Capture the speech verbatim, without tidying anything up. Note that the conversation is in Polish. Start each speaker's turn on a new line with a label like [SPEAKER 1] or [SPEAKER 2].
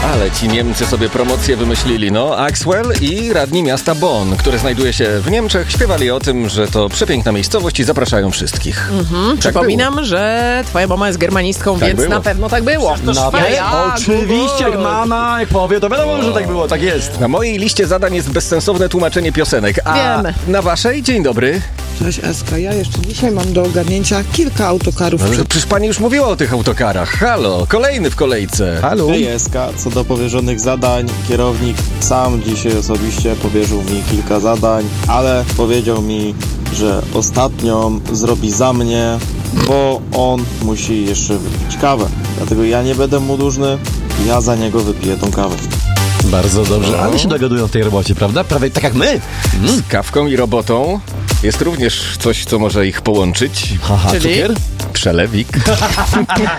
[SPEAKER 1] Ale ci Niemcy sobie promocję wymyślili, no. Axwell i radni miasta Bonn, które znajduje się w Niemczech, śpiewali o tym, że to przepiękna miejscowość i zapraszają wszystkich.
[SPEAKER 2] Mhm.
[SPEAKER 1] Tak
[SPEAKER 2] Przypominam,
[SPEAKER 1] było.
[SPEAKER 2] że twoja mama jest germanistką,
[SPEAKER 1] Tak
[SPEAKER 2] więc
[SPEAKER 1] było.
[SPEAKER 2] na pewno tak było.
[SPEAKER 3] No,
[SPEAKER 2] Ja, ja,
[SPEAKER 3] oczywiście, jak mama, jak powie, to wiadomo, że tak było, tak jest.
[SPEAKER 1] Na mojej liście zadań jest bezsensowne tłumaczenie piosenek, a
[SPEAKER 2] Wiemy.
[SPEAKER 1] na waszej? Dzień dobry.
[SPEAKER 4] Cześć Eska, ja jeszcze dzisiaj mam do ogarnięcia kilka autokarów.
[SPEAKER 1] No, przecież pani już mówiła o tych autokarach. Halo, kolejny w kolejce.
[SPEAKER 3] Halo?
[SPEAKER 5] Cześć Eska, co do powierzonych zadań, kierownik sam dzisiaj osobiście powierzył mi kilka zadań, ale powiedział mi, że ostatnią zrobi za mnie, bo on musi jeszcze wypić kawę. Dlatego ja nie będę mu dłużny, ja za niego wypiję tą kawę.
[SPEAKER 3] Bardzo dobrze, ale się dogadują w tej robocie, prawda? Prawie tak jak my.
[SPEAKER 1] Z kawką i robotą jest również coś, co może ich połączyć.
[SPEAKER 3] Haha,
[SPEAKER 2] Czyli?
[SPEAKER 3] cukier?
[SPEAKER 1] Przelewik.